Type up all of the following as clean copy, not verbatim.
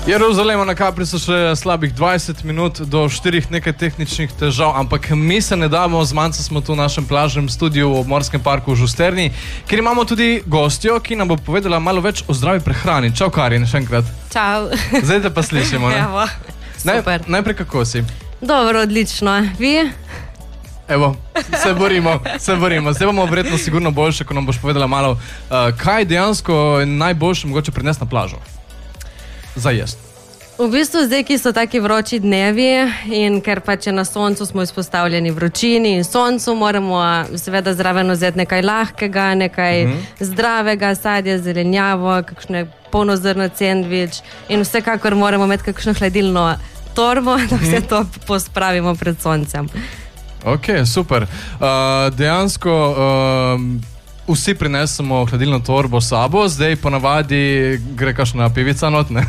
Jeruzalema na Kapri so še slabih 20 minut do 4 nekaj tehničnih težav, ampak mi se ne damo, z Manco smo tu v našem plažnem studiu v Morskem parku v Žusterni, kjer imamo tudi gostjo, ki nam bo povedala malo več o zdravi prehrani. Čau, Karin, še enkrat. Čau. Zdaj te pa slišimo, ne? Evo, super. Najprej kako si? Dobro, odlično. Vi? Evo, se borimo. Zdaj bomo verjetno sigurno boljše, ko nam boš povedala malo, kaj dejansko je najboljše mogoče prinesti na plažo. Za jest. V bistvu zdaj, ki so taki vroči dnevi in ker pač na soncu smo izpostavljeni vročini in soncu, moramo seveda zraven vzeti nekaj lahkega, nekaj zdravega, sadje, zelenjavo, kakšne polnozrnat sendvič in vsekakor moramo imeti kakšno hladilno torbo, da vse to pospravimo pred soncem. Ok, super. Dejansko vsi prinesemo hladilno torbo s sabo, zdaj ponavadi gre kakšna pivica not, ne?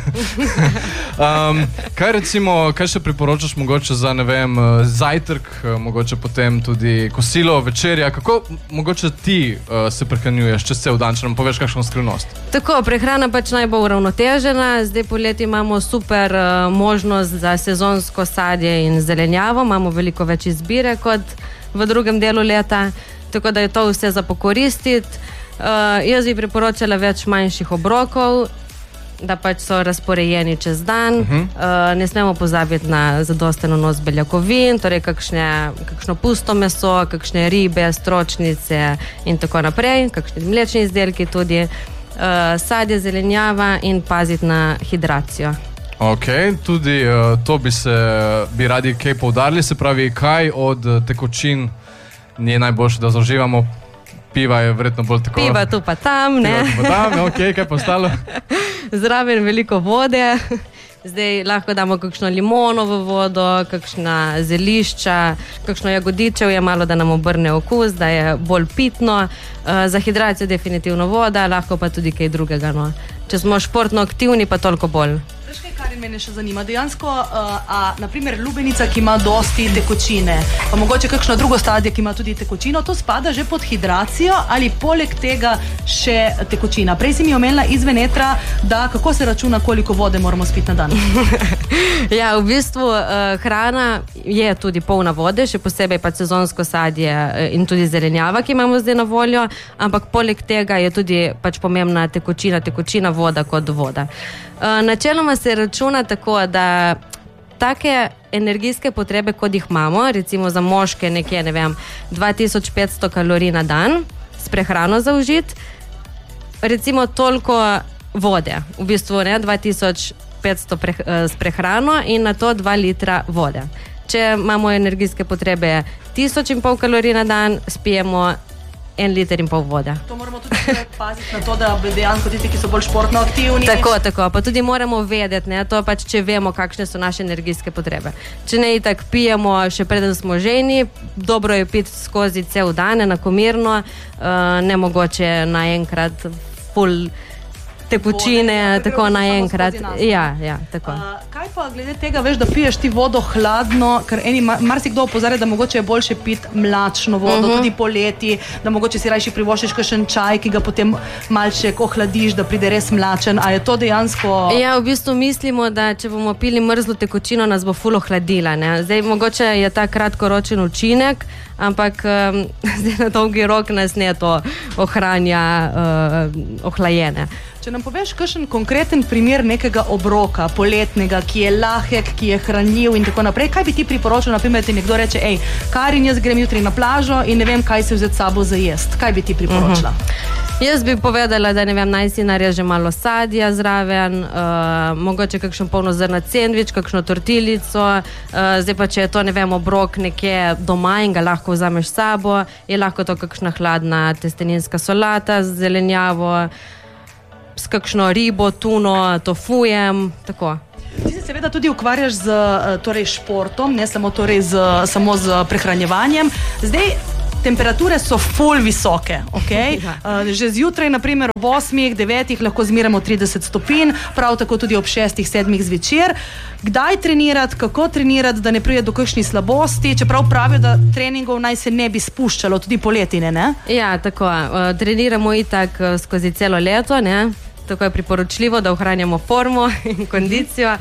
Kaj še priporočaš mogoče za, ne vem, zajtrk, mogoče potem tudi kosilo, večerja, kako mogoče ti se prehranjuješ čez cel dan, če nam poveš kakšno skrivnost? Tako, prehrana pač najbolj uravnotežena, zdaj poleti imamo super možnost za sezonsko sadje in zelenjavo, imamo veliko več izbire kot v drugem delu leta, tako da je to vse za pokoristiti. Jaz bi priporočala več manjših obrokov, da pač so razporejeni čez dan. Ne smemo pozabiti na zadosten vnos beljakovin, torej kakšno pusto meso, kakšne ribe, stročnice in tako naprej, kakšni mlečni izdelki tudi, sadje, zelenjava in paziti na hidracijo. Ok, tudi to bi radi kaj poudarili, se pravi, kaj od tekočin ni najboljše, da zauživamo. Piva je verjetno bolj tako. Piva tu pa tam, ne? Piva tu pa tam, ok, kaj pa ostalo? Zraven veliko vode. Zdaj lahko damo kakšno limono v vodo, kakšna zelišča, kakšno jagodičev je malo, da nam obrne okus, da je bolj pitno. Za hidracijo definitivno voda, lahko pa tudi kaj drugega, no. Če smo športno aktivni, pa toliko bolj. Veš kaj, Karin, mene še zanima. Dejansko, naprimer, lubenica, ki ima dosti tekočine, pa mogoče kakšno drugo stadje, ki ima tudi tekočino, to spada že pod hidracijo ali poleg tega še tekočina? Prej si mi omenila izven etra, da kako se računa, koliko vode moramo spiti na dan? Ja, v bistvu hrana je tudi polna vode, še posebej pa sezonsko sadje in tudi zelenjava, ki imamo zdaj na voljo, ampak poleg tega je tudi pač pomembna tekočina voda kot voda. Načeloma se računa tako, da take energijske potrebe, kot jih imamo, recimo za moške nekje, ne vem, 2500 kalorij na dan s prehrano zaužiti, recimo toliko vode, v bistvu ne, 2500 s prehrano in na to 2 litra vode. Če imamo energijske potrebe 1500 kalorij na dan, spijemo 1,5 litra vode. To moramo tudi paziti na to, da dejansko tisti, ki so bolj športno aktivni. Tako, pa tudi moramo vedeti, ne, to pač, če vemo, kakšne so naše energijske potrebe. Če ne itak pijemo, še preden smo ženi, dobro je piti skozi cel dan, enakomerno, ne mogoče naenkrat full tekočine, tako naenkrat. Ja, tako. Kaj pa glede tega, veš, da piješ ti vodo hladno, ker marsikdo opozarja, da mogoče je boljše piti mlačno vodo, tudi poleti, da mogoče si rajši privoščiš kakšen čaj, ki ga potem malček ohladiš, da pride res mlačen, a je to dejansko... Ja, v bistvu mislimo, da če bomo pili mrzlo tekočino, nas bo ful ohladila, ne. Zdaj, mogoče je ta kratkoročen učinek, ampak zdaj na dolgi rok nas ne to ohranja ohlajene. Če nam poveš kakšen konkreten primer nekega obroka, poletnega, ki je lahek, ki je hranljiv in tako naprej, kaj bi ti priporočil, naprimer, ti nekdo reče, Karin, jaz grem jutri na plažo in ne vem, kaj si vzeti sabo za jest. Kaj bi ti priporočila? Jaz bi povedala, da ne vem, naj si nareže malo sadja zraven, mogoče kakšen polnozrnat sendvič, kakšno tortilico, zdaj pa če je to, ne vem, obrok nekje doma in ga lahko vzameš s sabo, je lahko to kakšna hladna testeninska solata z zelenjavo, s kakšno ribo, tuno, tofujem, tako. Ti se seveda tudi ukvarjaš z športom, ne samo samo z prehranjevanjem. Zdaj, temperature so ful visoke, okay? Že zjutraj, naprimer ob 8, 9 lahko zmeramo 30 stopinj, prav tako tudi ob 6, 7 zvečer. Kdaj trenirati, kako trenirati, da ne pride do kakšnih slabosti, čeprav pravijo, da treningov naj se ne bi spuščalo, tudi poletine, ne? Ja, tako, treniramo itak skozi celo leto, ne? tako je priporočljivo, da ohranjamo formo in kondicijo.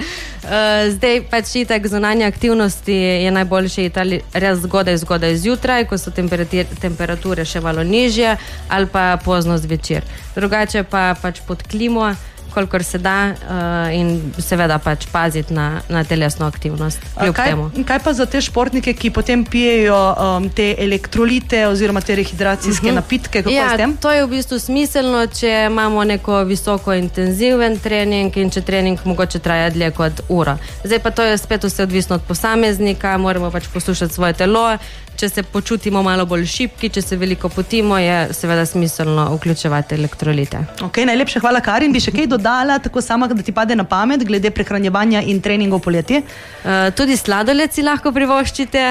Zdaj pač itak zunanje aktivnosti je najboljše iti res zgodaj zjutraj, ko so temperature še malo nižje, ali pa pozno zvečer. Drugače pa pač pod klimo, kolikor se da, in seveda pač paziti na telesno aktivnost. Kaj pa za te športnike, ki potem pijejo te elektrolite oziroma te rehidracijske napitke? Kako je s tem? To je v bistvu smiselno, če imamo neko visoko intenziven trening in če trening mogoče traja dlje kot uro. Zdaj pa to je spet vse odvisno od posameznika, moramo pač poslušati svoje telo. Če se počutimo malo bolj šibki, če se veliko potimo, je seveda smiselno vključevati elektrolite. Ok, najlepša hvala, Karin. Bi še kaj dodala, tako sama, da ti pade na pamet, glede prehranjevanja in treningov poleti? Tudi sladoled si lahko privoščite.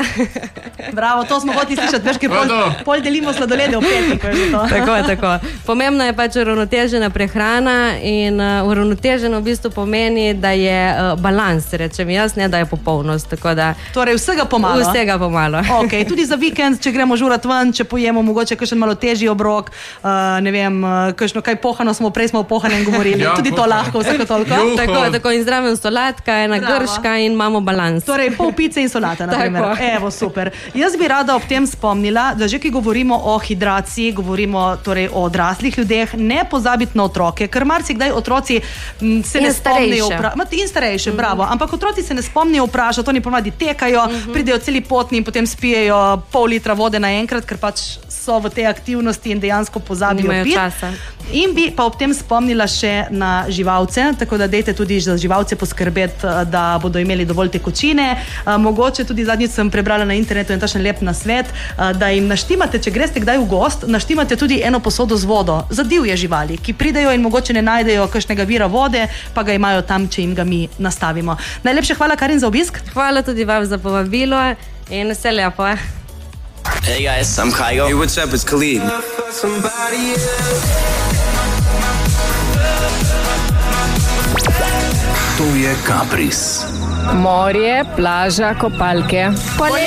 Bravo, to smo hoteli slišati, veš, ker pol delimo sladolede v petih. Tako. Pomembna je pač uravnotežena prehrana in uravnoteženo v bistvu pomeni, da je balans, rečem jaz, ne da je popolnost. Torej vsega pomalo. Vsega pomalo. Ok, tudi za vikend, če gremo žurat ven, če pojemo mogoče kakšen malo težji obrok, ne vem, kakšno kaj pohano smo o pohanem govorili, tudi to lahko vsako toliko. Tako in zraven solatka, ena grška in imamo balans. Torej pol pice in solata, na primer. Evo, super. Jaz bi rada ob tem spomnila, da že ki govorimo o hidraciji, govorimo torej o odraslih ljudeh, ne pozabiti na otroke, ker marsikdaj otroci se ne spomnijo in starejše, bravo, ampak otroci se ne spomnijo vprašati, oni ponavadi tekajo, pridejo celi potni in potem spijejo pol litra vode naenkrat, ker pač so v tej aktivnosti in dejansko pozabijo piti. In bi pa ob tem spomnila še na živalce, tako da dejte tudi za živalce poskrbeti, da bodo imeli dovolj tekočine. Mogoče tudi zadnjič sem prebrala na internetu en takšen lep nasvet, da jim naštimate, če greste kdaj v gost, naštimate tudi eno posodo z vodo za divje živali, ki pridejo in mogoče ne najdejo kakšnega vira vode, pa ga imajo tam, če jim ga mi nastavimo. Najlepše hvala, Karin, za obisk. Hvala tudi vam za povabilo in vse lepo. Hey guys, I'm Kygo. Hey, what's up? It's Khalid. To je Kapris. Morje, plaža, kopalke.